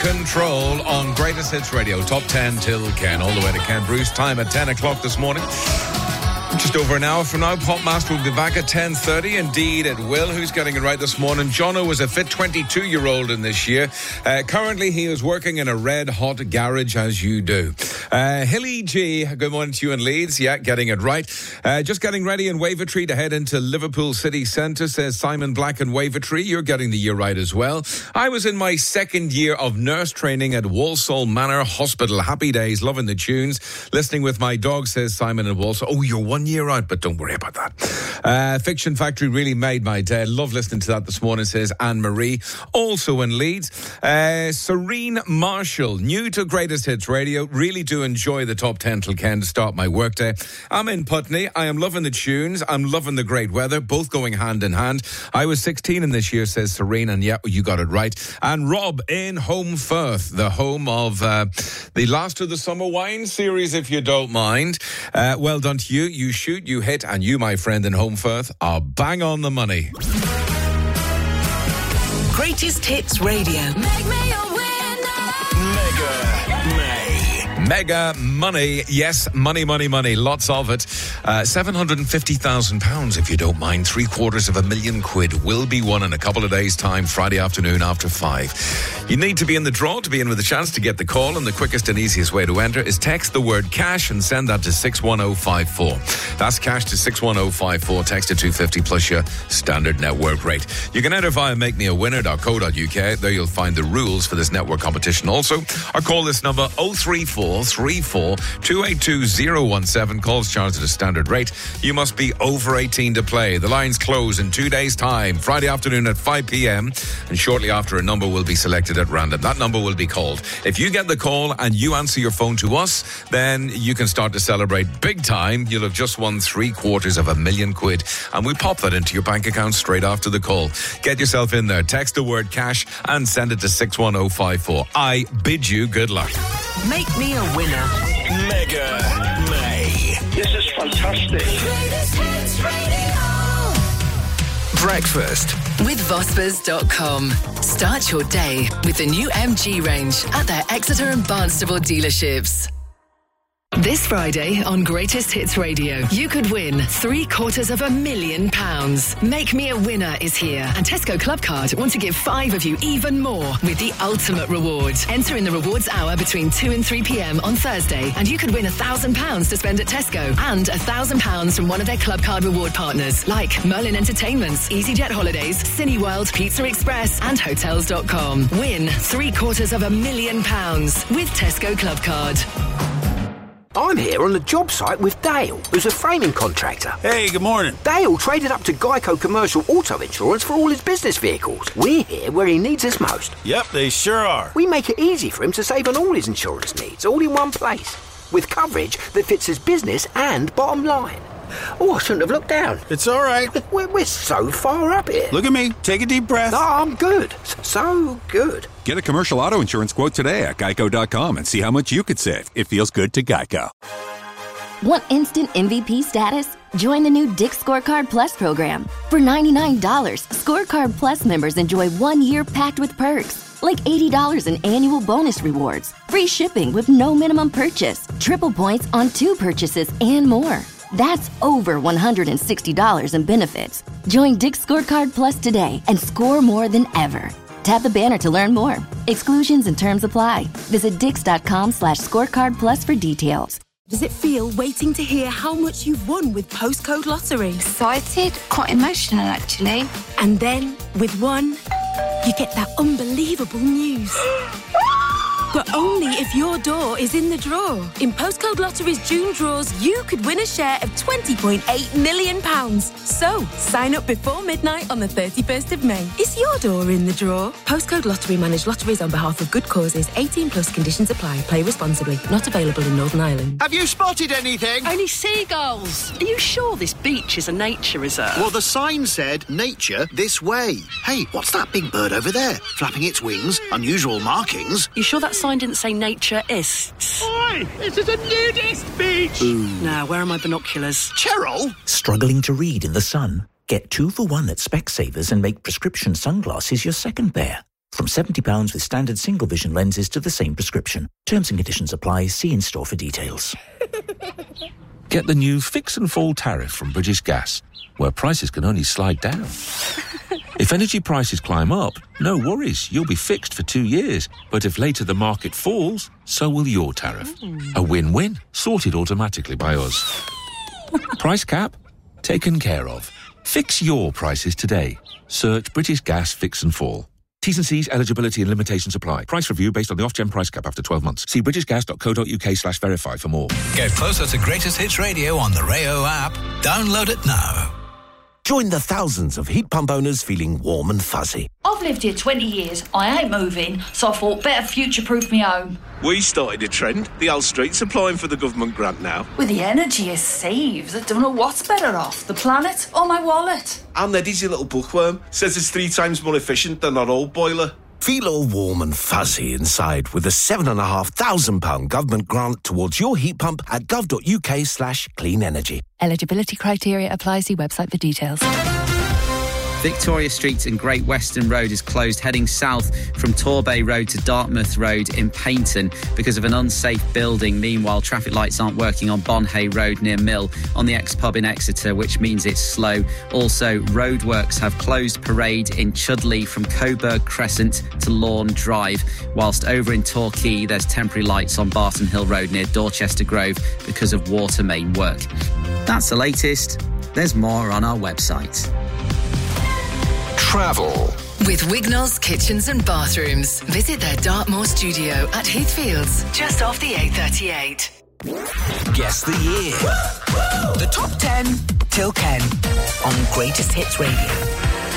Control on Greatest Hits Radio. Top 10 till Ken, all the way to Ken Bruce. Time at 10 o'clock this morning. Just over an hour from now, Popmaster will be back at 10:30. Indeed, it will. Who's getting it right this morning? Jono was a fit 22-year-old in this year. Currently, he is working in a red-hot garage, as you do. Hilly G, good morning to you in Leeds. Yeah, getting it right. Just getting ready in Wavertree to head into Liverpool City Centre, says Simon Black in Wavertree. You're getting the year right as well. I was in my second year of nurse training at Walsall Manor Hospital. Happy days, loving the tunes. Listening with my dog, says Simon in Walsall. Oh, you're 1 year out, but don't worry about that. Fiction Factory really made my day. Love listening to that this morning, says Anne-Marie. Also in Leeds, Serene Marshall, new to Greatest Hits Radio. Really do enjoy the top 10 till Ken to start my workday. I'm in Putney. I am loving the tunes. I'm loving the great weather, both going hand in hand. I was 16 in this year, says Serene, and yeah, you got it right. And Rob in Home Firth, the home of the last of the Summer Wine series, if you don't mind. Well done to you. You shoot, you hit, and you, my friend in Home Firth, are bang on the money. Greatest Hits Radio. Make me a winner. Mega money. Yes, money. Lots of it. £750,000, if you don't mind. £750,000 will be won in a couple of days' time, Friday afternoon after 5. You need to be in the draw to be in with a chance to get the call, and the quickest and easiest way to enter is text the word cash and send that to 61054. That's cash to 61054. Text to 250 plus your standard network rate. You can enter via makemeawinner.co.uk. There you'll find the rules for this network competition also. Or call this number 034 34 282 017. Calls charged at a standard rate. You must be over 18 to play. The lines close in 2 days' time, Friday afternoon at 5 p.m. And shortly after, a number will be selected at random. That number will be called. If you get the call and you answer your phone to us, then you can start to celebrate big time. You'll have just won £750,000. And we pop that into your bank account straight after the call. Get yourself in there. Text the word cash and send it to 61054. I bid you good luck. Make me a winner. Mega May. This is fantastic. Breakfast With Vospers.com. Start your day with the new MG range at their Exeter and Barnstable dealerships. This Friday on Greatest Hits Radio, you could win £750,000. Make Me a Winner is here, and Tesco Club Card want to give 5 of you even more with the ultimate reward. Enter in the rewards hour between 2 and 3 p.m. on Thursday, and you could win £1,000 to spend at Tesco and £1,000 from one of their Club Card reward partners like Merlin Entertainments, EasyJet Holidays, Cineworld, Pizza Express, and Hotels.com. Win £750,000 with Tesco Club Card. I'm here on the job site with Dale, who's a framing contractor. Hey, good morning. Dale traded up to Geico Commercial Auto Insurance for all his business vehicles. We're here where he needs us most. Yep, they sure are. We make it easy for him to save on all his insurance needs, all in one place, with coverage that fits his business and bottom line. Oh, I shouldn't have looked down. It's all right. We're so far up here. Look at me. Take a deep breath. Oh, I'm good. So good. Get a commercial auto insurance quote today at Geico.com and see how much you could save. It feels good to Geico. Want instant MVP status? Join the new Dick's Scorecard Plus program. For $99, Scorecard Plus members enjoy 1 year packed with perks, like $80 in annual bonus rewards, free shipping with no minimum purchase, triple points on 2 purchases, and more. That's over $160 in benefits. Join Dick's Scorecard Plus today and score more than ever. Tap the banner to learn more. Exclusions and terms apply. Visit dix.com/scorecard plus for details. Does it feel waiting to hear how much you've won with Postcode Lottery? Excited, quite emotional actually. And then, with one, you get that unbelievable news. But only if your door is in the draw. In Postcode Lottery's June draws, you could win a share of £20.8 million. So, sign up before midnight on the 31st of May. Is your door in the draw? Postcode Lottery manage lotteries on behalf of good causes. 18 plus conditions apply. Play responsibly. Not available in Northern Ireland. Have you spotted anything? Only seagulls. Are you sure this beach is a nature reserve? Well, the sign said, nature this way. Hey, what's that big bird over there? Flapping its wings, unusual markings. You sure that sign didn't say nature is? Oi! This is a nudist beach! Now, where are my binoculars? Cheryl! Struggling to read in the sun? Get 2 for 1 at Specsavers and make prescription sunglasses your second pair. From £70 with standard single vision lenses to the same prescription. Terms and conditions apply. See in store for details. Get the new Fix and Fall tariff from British Gas, where prices can only slide down. If energy prices climb up, no worries, you'll be fixed for 2 years. But if later the market falls, so will your tariff. A win-win, sorted automatically by us. Price cap? Taken care of. Fix your prices today. Search British Gas Fix and Fall. T's and C's, eligibility and limitations apply. Price review based on the Ofgem price cap after 12 months. See britishgas.co.uk/verify for more. Get closer to Greatest Hits Radio on the Rayo app. Download it now. Join the thousands of heat pump owners feeling warm and fuzzy. I've lived here 20 years. I ain't moving, so I thought better future-proof me home. We started a trend. The Hull Street's applying for the government grant now. With the energy it saves, I don't know what's better off, the planet or my wallet. And Eddie's your little bookworm. Says it's 3 times more efficient than our old boiler. Feel all warm and fuzzy inside with a £7,500 government grant towards your heat pump at gov.uk/clean energy. Eligibility criteria apply. See website for details. Victoria Street and Great Western Road is closed heading south from Torbay Road to Dartmouth Road in Paignton because of an unsafe building. Meanwhile, traffic lights aren't working on Bonhay Road near Mill on the ex-pub in Exeter, which means it's slow. Also, roadworks have closed Parade in Chudley from Coburg Crescent to Lawn Drive, whilst over in Torquay there's temporary lights on Barton Hill Road near Dorchester Grove because of water main work. That's the latest. There's more on our website. Travel. With Wignall's Kitchens and Bathrooms. Visit their Dartmoor studio at Heathfields, just off the A38. Guess the year. The top 10 till Ken on Greatest Hits Radio.